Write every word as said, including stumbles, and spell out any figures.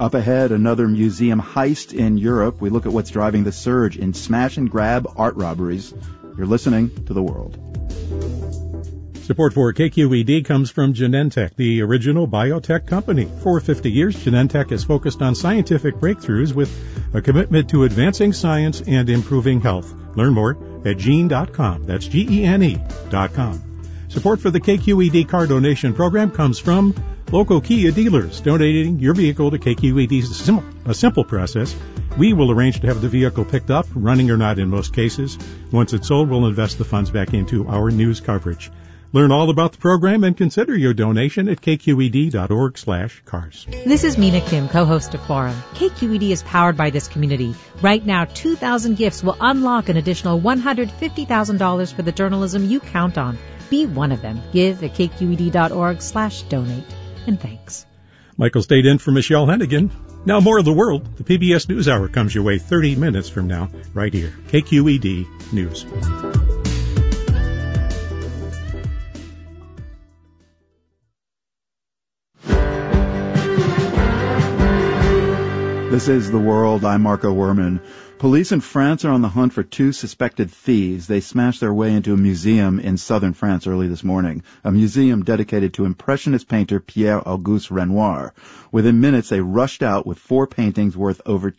Up ahead, another museum heist in Europe. We look at what's driving the surge in smash-and-grab art robberies. You're listening to The World. Support for K Q E D comes from Genentech, the original biotech company. For fifty years, Genentech has focused on scientific breakthroughs with a commitment to advancing science and improving health. Learn more at gene dot com. That's G E N E dot com. Support for the K Q E D car donation program comes from local Kia dealers. Donating your vehicle to K Q E D is a simple, a simple process. We will arrange to have the vehicle picked up, running or not in most cases. Once it's sold, we'll invest the funds back into our news coverage. Learn all about the program and consider your donation at k q e d dot org slash cars. This is Mina Kim, co-host of Forum. K Q E D is powered by this community. Right now, two thousand gifts will unlock an additional one hundred fifty thousand dollars for the journalism you count on. Be one of them. Give at k q e d dot org slash donate. And thanks. Michael stayed in for Michelle Hennigan. Now more of the world. The P B S NewsHour comes your way thirty minutes from now, right here. K Q E D News. This is The World. I'm Marco Werman. Police in France are on the hunt for two suspected thieves. They smashed their way into a museum in southern France early this morning, a museum dedicated to Impressionist painter Pierre-Auguste Renoir. Within minutes, they rushed out with four paintings worth over